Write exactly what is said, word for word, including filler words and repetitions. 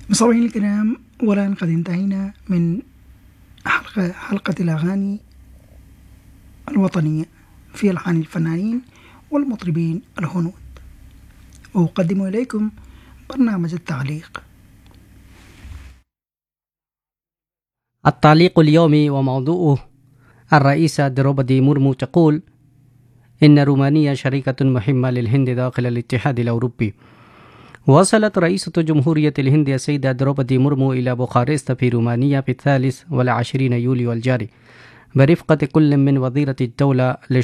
مستمعينا الكرام، والآن قد انتهينا من حلقة, حلقة الأغاني الوطنية في ألحان الفنانين والمطربين الهنود، وأقدم إليكم برنامج التعليق. التعليق اليومي وموضوعه: الرئيسة دروبادي مورمو تقول إن رومانيا شريكة مهمة للهند داخل الاتحاد الأوروبي. وصلت رئيسة جمهورية الهند السيدة دروبادي مورمو إلى بوخارست في رومانيا في الثالث والعشرين يوليو الجاري برفقة كل من وزيرة الدولة